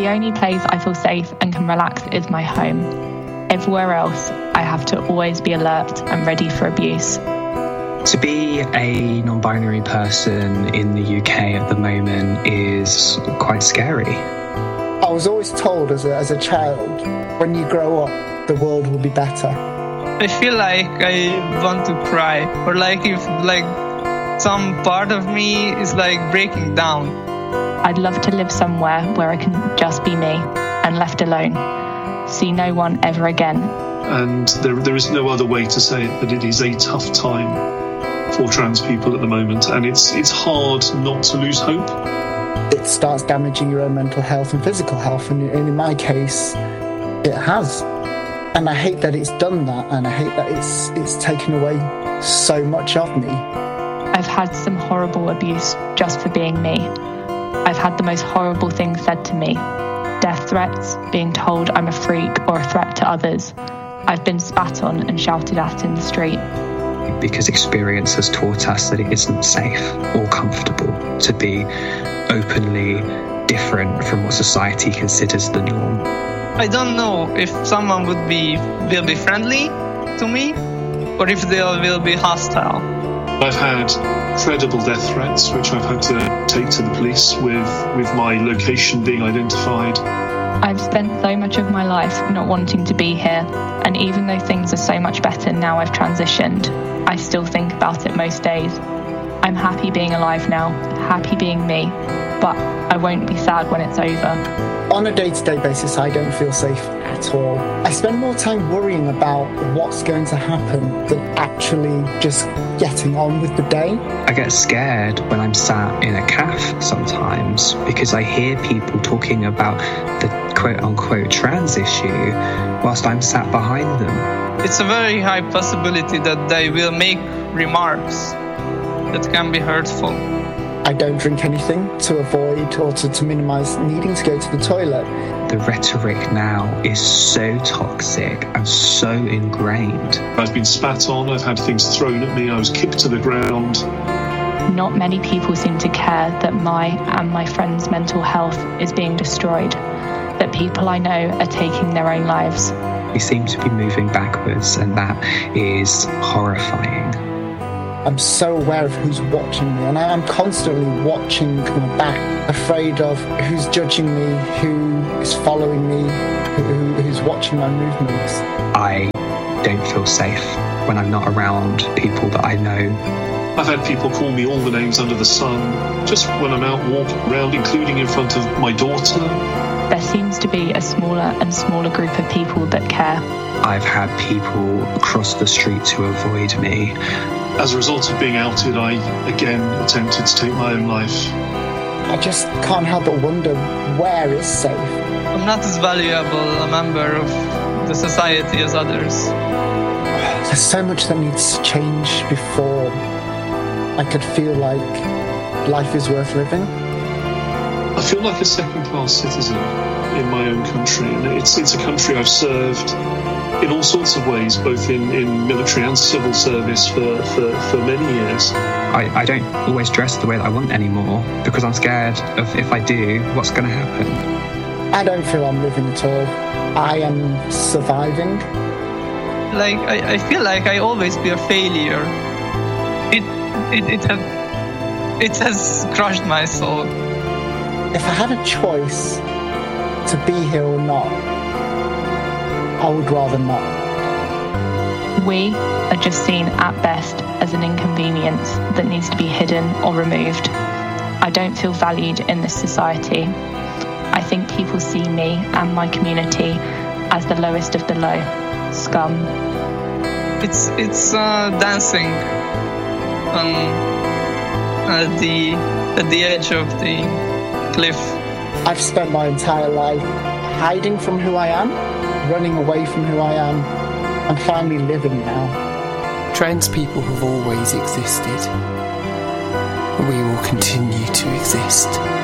The only place I feel safe and can relax is my home. Everywhere else, I have to always be alert and ready for abuse. To be a non-binary person in the UK at the moment is quite scary. I was always told as a child, when you grow up, the world will be better. I feel like I want to cry, or like if some part of me is breaking down. I'd love to live somewhere where I can just be me and left alone. See no one ever again. And there is no other way to say it, but it is a tough time for trans people at the moment, and it's hard not to lose hope. It starts damaging your own mental health and physical health, and in my case, it has. And I hate that it's done that, and I hate that it's taken away so much of me. I've had some horrible abuse just for being me. I've had the most horrible things said to me. Death threats, being told I'm a freak or a threat to others. I've been spat on and shouted at in the street. Because experience has taught us that it isn't safe or comfortable to be openly different from what society considers the norm. I don't know if someone will be friendly to me or if they will be hostile. I've had credible death threats, which I've had to take to the police with my location being identified. I've spent so much of my life not wanting to be here, and even though things are so much better now I've transitioned, I still think about it most days. I'm happy being alive now, happy being me, but I won't be sad when it's over. On a day-to-day basis, I don't feel safe at all. I spend more time worrying about what's going to happen than actually just getting on with the day. I get scared when I'm sat in a cafe sometimes because I hear people talking about the quote-unquote trans issue whilst I'm sat behind them. It's a very high possibility that they will make remarks that can be hurtful. I don't drink anything to avoid or to minimise needing to go to the toilet. The rhetoric now is so toxic and so ingrained. I've been spat on, I've had things thrown at me, I was kicked to the ground. Not many people seem to care that my and my friends' mental health is being destroyed, that people I know are taking their own lives. We seem to be moving backwards, and that is horrifying. I'm so aware of who's watching me, and I'm constantly watching my back, afraid of who's judging me, who is following me, who's watching my movements. I don't feel safe when I'm not around people that I know. I've had people call me all the names under the sun, just when I'm out walking around, including in front of my daughter. There seems to be a smaller and smaller group of people that care. I've had people cross the street to avoid me. As a result of being outed, I again attempted to take my own life. I just can't help but wonder, where is safe? I'm not as valuable a member of the society as others. There's so much that needs to change before I could feel like life is worth living. I feel like a second-class citizen in my own country. And it's a country I've served in all sorts of ways, both in military and civil service for many years. I don't always dress the way that I want anymore because I'm scared of, if I do, what's going to happen. I don't feel I'm living at all. I am surviving. I feel like I always be a failure. It has crushed my soul. If I had a choice to be here or not, I would rather not. We are just seen at best as an inconvenience that needs to be hidden or removed. I don't feel valued in this society. I think people see me and my community as the lowest of the low, scum. It's dancing at the edge of the cliff. I've spent my entire life hiding from who I am, running away from who I am. I'm finally living now. Trans people have always existed. We will continue to exist.